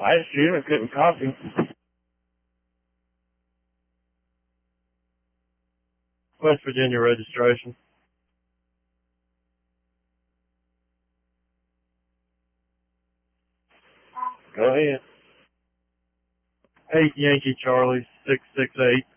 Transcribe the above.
Last year I couldn't copy. West Virginia registration. Go ahead. 8 Yankee Charlie 668.